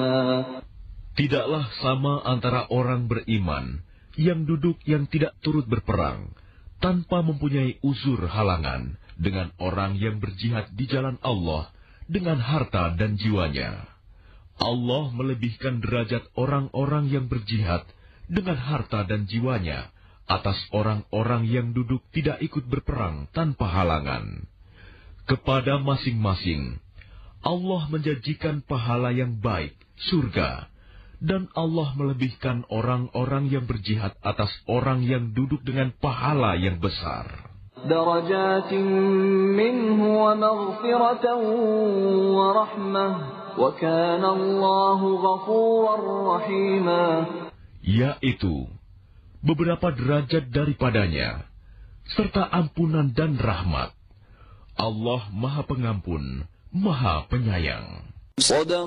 ورحمة. Tidaklah sama antara orang beriman yang duduk yang tidak turut berperang tanpa mempunyai uzur halangan dengan orang yang berjihad di jalan Allah dengan harta dan jiwanya. Allah melebihkan derajat orang-orang yang berjihad dengan harta dan jiwanya atas orang-orang yang duduk tidak ikut berperang tanpa halangan. Kepada masing-masing, Allah menjanjikan pahala yang baik, surga, dan Allah melebihkan orang-orang yang berjihad atas orang yang duduk dengan pahala yang besar. درجات منه ومغفرة ورحمة وكان الله غفورا رحيما. Yaitu beberapa derajat daripadanya serta ampunan dan rahmat. Allah Maha Pengampun, Maha Penyayang.